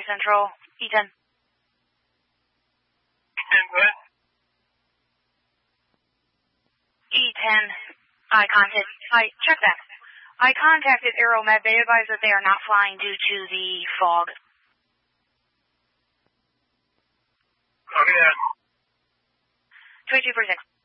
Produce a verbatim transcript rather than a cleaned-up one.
Miami Central, E ten. E ten, go ahead. E ten, I contacted, I, check that. I contacted Aeromed. They advised that they are not flying due to the fog. Copy that. twenty-two for six.